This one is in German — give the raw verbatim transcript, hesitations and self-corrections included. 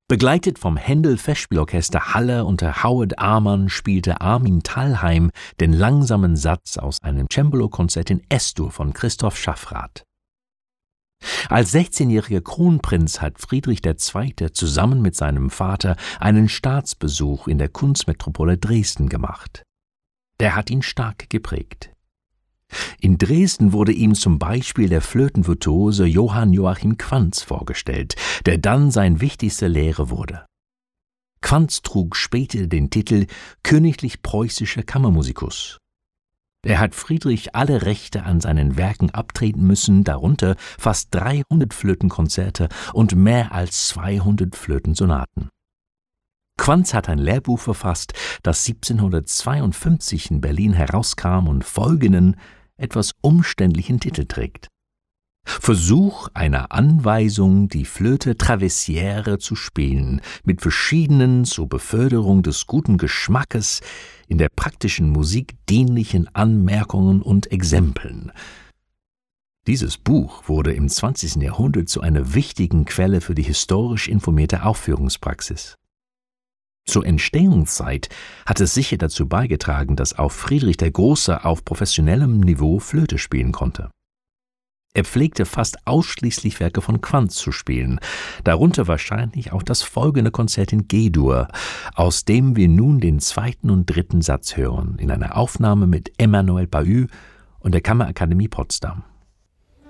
Begleitet vom Händel-Festspielorchester Halle unter Howard Amann spielte Armin Thalheim den langsamen Satz aus einem Cembalo-Konzert in Es-Dur von Christoph Schaffrath. Als sechzehnjähriger Kronprinz hat Friedrich der Zweite zusammen mit seinem Vater einen Staatsbesuch in der Kunstmetropole Dresden gemacht. Der hat ihn stark geprägt. In Dresden wurde ihm zum Beispiel der Flötenvirtuose Johann Joachim Quantz vorgestellt, der dann sein wichtigster Lehrer wurde. Quantz trug später den Titel Königlich-Preußischer Kammermusikus. Er hat Friedrich alle Rechte an seinen Werken abtreten müssen, darunter fast dreihundert Flötenkonzerte und mehr als zweihundert Flötensonaten. Quantz hat ein Lehrbuch verfasst, das siebzehnhundertzweiundfünfzig in Berlin herauskam und folgenden, etwas umständlichen Titel trägt: Versuch einer Anweisung, die Flöte Traversière zu spielen, mit verschiedenen zur Beförderung des guten Geschmackes in der praktischen Musik dienlichen Anmerkungen und Exempeln. Dieses Buch wurde im zwanzigsten Jahrhundert zu einer wichtigen Quelle für die historisch informierte Aufführungspraxis. Zur Entstehungszeit hat es sicher dazu beigetragen, dass auch Friedrich der Große auf professionellem Niveau Flöte spielen konnte. Er pflegte fast ausschließlich Werke von Quantz zu spielen, darunter wahrscheinlich auch das folgende Konzert in G-Dur, aus dem wir nun den zweiten und dritten Satz hören, in einer Aufnahme mit Emmanuel Bahut und der Kammerakademie Potsdam.